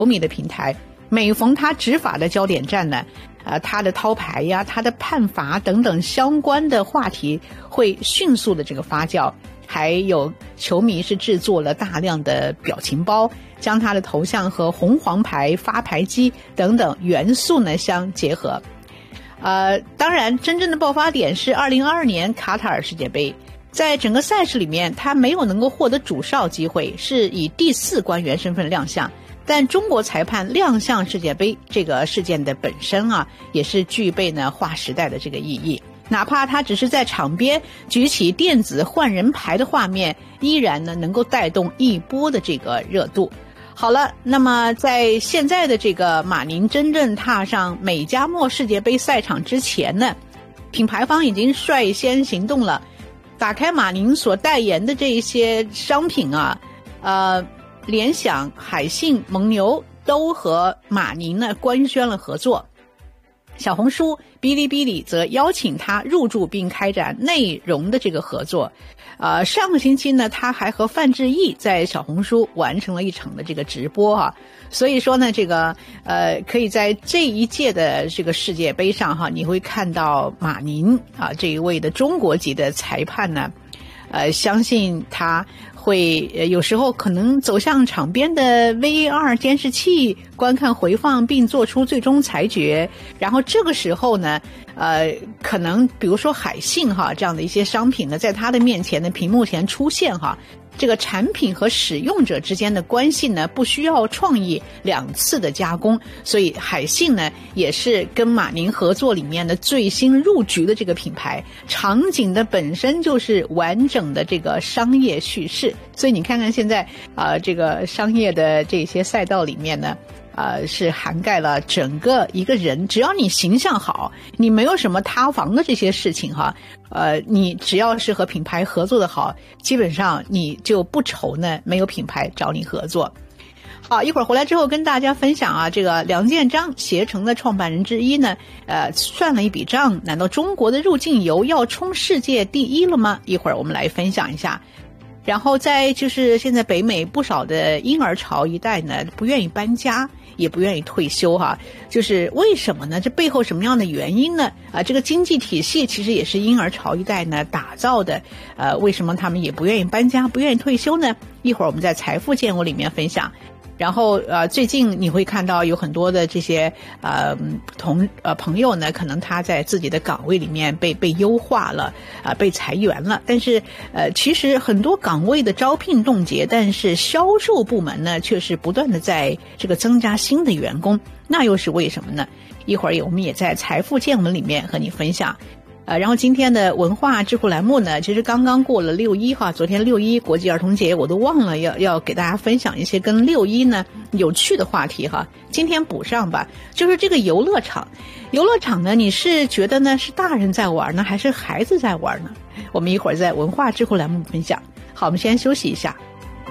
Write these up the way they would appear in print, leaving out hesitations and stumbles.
迷的平台。每逢他执法的焦点战呢，他的掏牌呀，他的判罚等等相关的话题会迅速的这个发酵。还有球迷是制作了大量的表情包，将他的头像和红黄牌、发牌机等等元素呢相结合。当然真正的爆发点是2022年卡塔尔世界杯，在整个赛事里面他没有能够获得主哨机会，是以第4官员身份亮相。但中国裁判亮相世界杯这个事件的本身也是具备呢划时代的这个意义。哪怕他只是在场边举起电子换人牌的画面，依然呢能够带动一波的这个热度。好了，那么在现在的这个马宁真正踏上美加墨世界杯赛场之前呢，品牌方已经率先行动了。打开马宁所代言的这一些商品联想、海信、蒙牛都和马宁呢官宣了合作。小红书、哔哩哔哩则邀请他入驻并开展内容的这个合作。上个星期呢，他还和范志毅在小红书完成了一场的这个直播所以说呢，这个可以在这一届的这个世界杯上你会看到马宁这一位的中国籍的裁判呢，相信他会有时候可能走向场边的 VAR 监视器观看回放并做出最终裁决。然后这个时候呢可能比如说海信这样的一些商品呢，在他的面前的屏幕前出现这个产品和使用者之间的关系呢，不需要创意2次的加工，所以海信呢也是跟马宁合作里面的最新入局的这个品牌，场景的本身就是完整的这个商业叙事。所以你看看现在这个商业的这些赛道里面呢，是涵盖了整个一个人，只要你形象好，你没有什么塌房的这些事情你只要是和品牌合作的好，基本上你就不愁呢没有品牌找你合作。好，一会儿回来之后跟大家分享这个梁建章携程的创办人之一呢，算了一笔账，难道中国的入境游要冲世界第1了吗？一会儿我们来分享一下。然后在就是现在北美不少的婴儿潮一代呢，不愿意搬家，也不愿意退休就是为什么呢？这背后什么样的原因呢？这个经济体系其实也是婴儿潮一代呢打造的，为什么他们也不愿意搬家，不愿意退休呢？一会儿我们在财富建屋里面分享。然后最近你会看到有很多的这些朋友呢，可能他在自己的岗位里面被优化了被裁员了，但是其实很多岗位的招聘冻结，但是销售部门呢却是不断的在这个增加新的员工，那又是为什么呢？一会儿我们也在财富见闻里面和你分享。然后今天的文化智库栏目呢，其实刚刚过了6·1昨天6·1国际儿童节，我都忘了要给大家分享一些跟6·1呢有趣的话题今天补上吧。就是这个游乐场呢，你是觉得呢是大人在玩呢，还是孩子在玩呢？我们一会儿在文化智库栏目分享。好，我们先休息一下。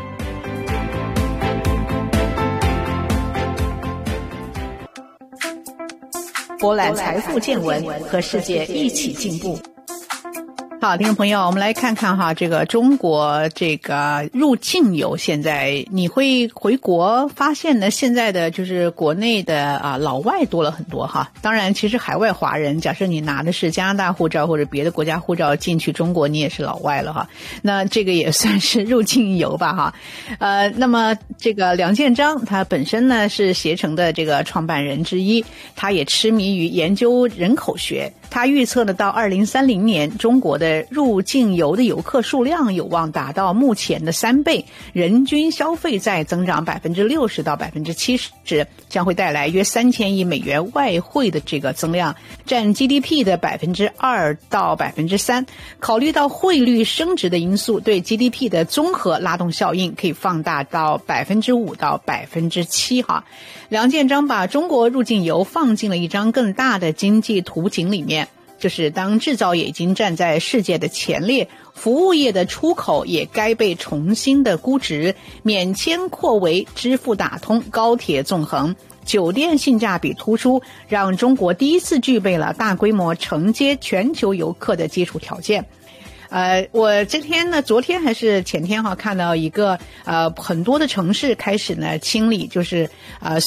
博览财富见闻，和世界一起进步。好，听众朋友，我们来看看这个中国这个入境游，现在你会回国发现呢，现在的就是国内的老外多了很多当然其实海外华人，假设你拿的是加拿大护照或者别的国家护照进去中国，你也是老外了那这个也算是入境游吧那么这个梁建章他本身呢是携程的这个创办人之一，他也痴迷于研究人口学，他预测呢到2030年中国的入境游的游客数量有望达到目前的3倍，人均消费再增长60%到70%，将会带来约3000亿美元外汇的这个增量，占 GDP 的2%到3%。考虑到汇率升值的因素，对 GDP 的综合拉动效应可以放大到5%到7%梁建章把中国入境游放进了一张更大的经济图景里面，就是当制造业已经站在世界的前列，服务业的出口也该被重新的估值，免签扩围，支付打通，高铁纵横，酒店性价比突出，让中国第一次具备了大规模承接全球游客的基础条件。我昨天还是前天看到一个很多的城市开始呢清理，就是